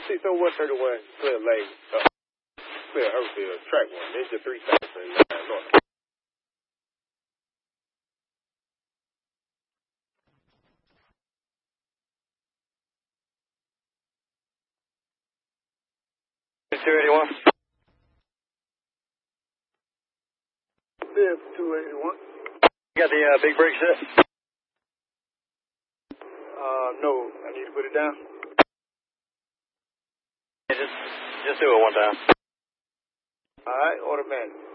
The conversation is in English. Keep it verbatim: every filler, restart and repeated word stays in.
See, so one thirty-one, clear lane, uh, clear Herfield, track one, Ninja three thousand nine North. two eighty-one. Fifth, two eighty-one. You got the uh, big brake set? Uh, no, I need to put it down. Yeah, just, just do it one time. All right, automatic.